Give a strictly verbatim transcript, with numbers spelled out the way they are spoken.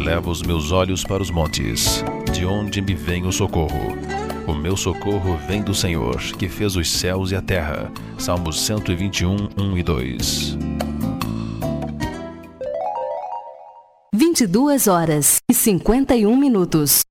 Eleva os meus olhos para os montes, de onde me vem o socorro. O meu socorro vem do Senhor, que fez os céus e a terra. Salmos cento e vinte e um, um e dois. vinte e duas horas e cinquenta e um minutos.